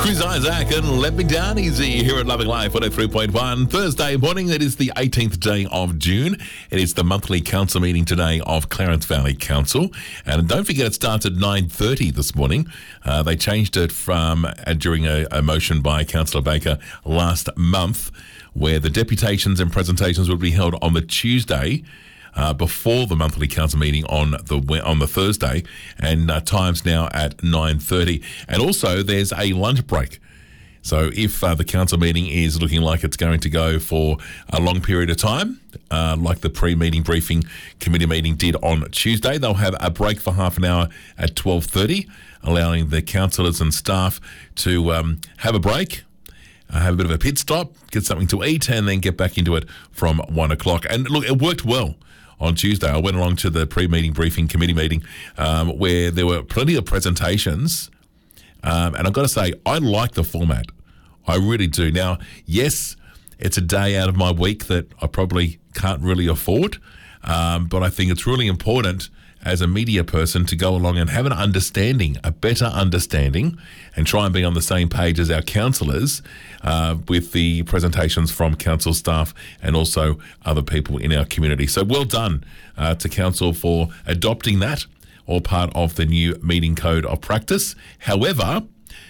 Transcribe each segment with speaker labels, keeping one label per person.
Speaker 1: Chris Isaac and Let Me Down Easy here at Loving Life 103.1. Thursday morning, it is the 18th day of June. It is the monthly council meeting today of Clarence Valley Council. And don't forget, it starts at 9:30 this morning. They changed it from during a motion by Councillor Baker last month, where the deputations and presentations would be held on the Tuesday before the monthly council meeting on the Thursday, and times now at 9:30. And also there's a lunch break. So if the council meeting is looking like it's going to go for a long period of time, like the pre-meeting briefing committee meeting did on Tuesday, they'll have a break for half an hour at 12:30, allowing the councillors and staff to have a break, have a bit of a pit stop, get something to eat, and then get back into it from 1 o'clock. And look, it worked well. On Tuesday, I went along to the pre-meeting briefing committee meeting where there were plenty of presentations. And I've got to say, I like the format. I really do. Now, yes, it's a day out of my week that I probably can't really afford. But I think it's really important as a media person to go along and have an understanding, a better understanding, and try and be on the same page as our councillors with the presentations from council staff and also other people in our community. So well done to council for adopting that, or part of the new meeting code of practice. However,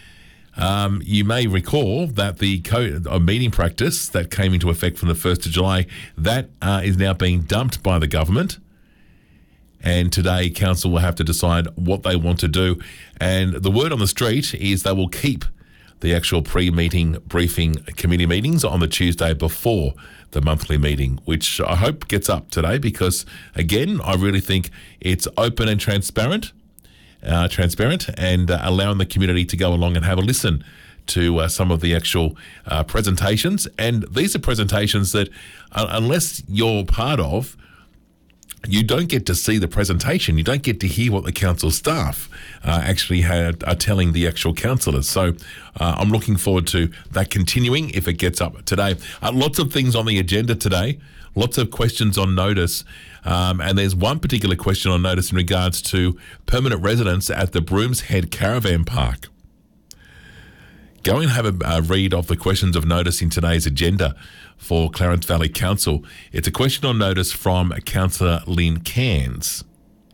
Speaker 1: you may recall that the code of meeting practice that came into effect from the 1st of July, that is now being dumped by the government. And today, council will have to decide what they want to do. And the word on the street is they will keep the actual pre-meeting briefing committee meetings on the Tuesday before the monthly meeting, which I hope gets up today because, again, I really think it's open and transparent and allowing the community to go along and have a listen to some of the actual presentations. And these are presentations that, unless you're part of, you don't get to see the presentation. You don't get to hear what the council staff actually are telling the actual councillors. So I'm looking forward to that continuing if it gets up today. Lots of things on the agenda today, lots of questions on notice. And there's one particular question on notice in regards to permanent residents at the Brooms Head Caravan Park. Go and have a read of the questions of notice in today's agenda for Clarence Valley Council. It's a question on notice from Councillor Lynn Cairns.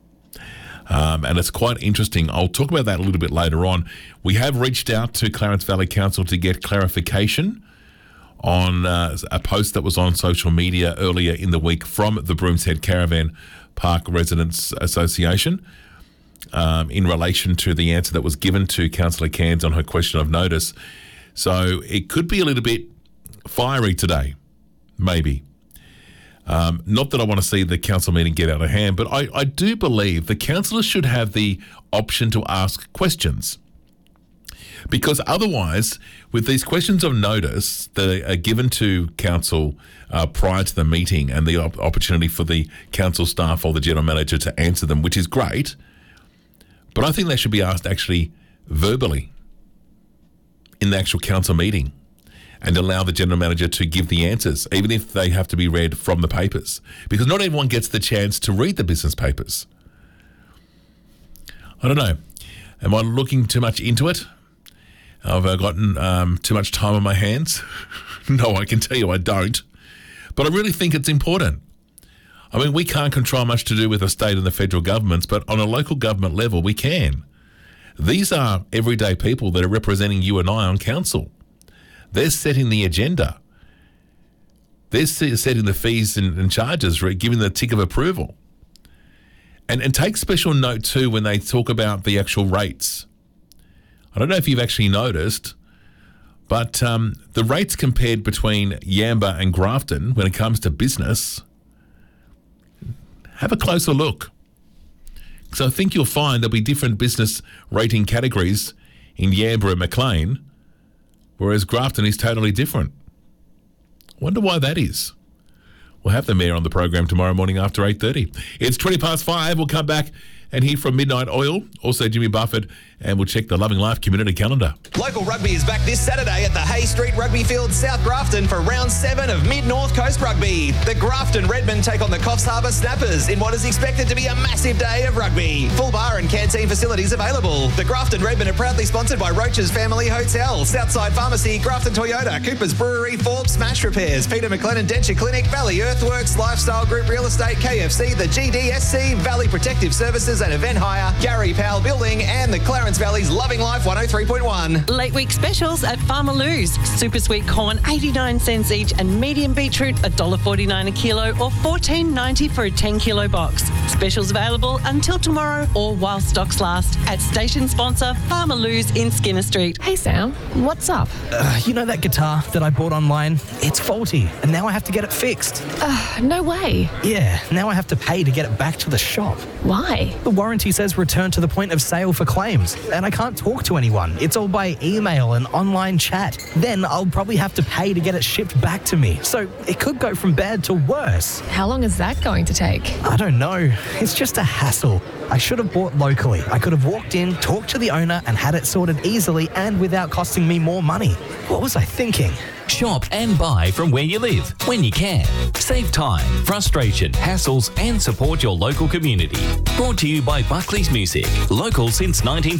Speaker 1: And it's quite interesting. I'll talk about that a little bit later on. We have reached out to Clarence Valley Council to get clarification on a post that was on social media earlier in the week from the Brooms Head Caravan Park Residents Association. In relation to the answer that was given to Councillor Cairns on her question of notice. So it could be a little bit fiery today, maybe. Not that I want to see the council meeting get out of hand, but I do believe the councillors should have the option to ask questions. Because otherwise, with these questions of notice that are given to council prior to the meeting and the opportunity for the council staff or the general manager to answer them, which is great, but I think they should be asked actually verbally in the actual council meeting and allow the general manager to give the answers, even if they have to be read from the papers, because not everyone gets the chance to read the business papers. I don't know. Am I looking too much into it? Have I gotten too much time on my hands? No, I can tell you I don't. But I really think it's important. I mean, we can't control much to do with the state and the federal governments, but on a local government level, we can. These are everyday people that are representing you and I on council. They're setting the agenda. They're setting the fees and charges, giving the tick of approval. And take special note too when they talk about the actual rates. I don't know if you've actually noticed, but the rates compared between Yamba and Grafton when it comes to business, have a closer look. So I think you'll find there'll be different business rating categories in Yamba and Maclean, whereas Grafton is totally different. Wonder why that is. We'll have the mayor on the program tomorrow morning after 8:30. It's 5:20. We'll come back and hear from Midnight Oil, also Jimmy Buffett, and we'll check the Loving Life community calendar.
Speaker 2: Local rugby is back this Saturday at the Hay Street Rugby Field, South Grafton, for round 7 of Mid-North Coast Rugby. The Grafton Redmen take on the Coffs Harbour Snappers in what is expected to be a massive day of rugby. Full bar and canteen facilities available. The Grafton Redmen are proudly sponsored by Roach's Family Hotel, Southside Pharmacy, Grafton Toyota, Cooper's Brewery, Forbes Smash Repairs, Peter McLennan Denture Clinic, Valley Earthworks, Lifestyle Group Real Estate, KFC, the GDSC, Valley Protective Services and Event Hire, Gary Powell Building, and the Clarence Valley's Loving Life 103.1.
Speaker 3: Late week specials at Farmer Lou's. Super sweet corn, 89 cents each, and medium beetroot, $1.49 a kilo or $14.90 for a 10 kilo box. Specials available until tomorrow or while stocks last at station sponsor Farmer Lou's in Skinner Street.
Speaker 4: Hey Sam, what's up?
Speaker 5: You know that guitar that I bought online? It's faulty, and now I have to get it fixed.
Speaker 4: No way.
Speaker 5: Yeah, now I have to pay to get it back to the shop.
Speaker 4: Why?
Speaker 5: The warranty says return to the point of sale for claims, and I can't talk to anyone. It's all by email and online chat. Then I'll probably have to pay to get it shipped back to me. So it could go from bad to worse.
Speaker 4: How long is that going to take?
Speaker 5: I don't know. It's just a hassle. I should have bought locally. I could have walked in, talked to the owner, and had it sorted easily and without costing me more money. What was I thinking?
Speaker 6: Shop and buy from where you live, when you can. Save time, frustration, hassles, and support your local community. Brought to you by Buckley's Music, local since 1940.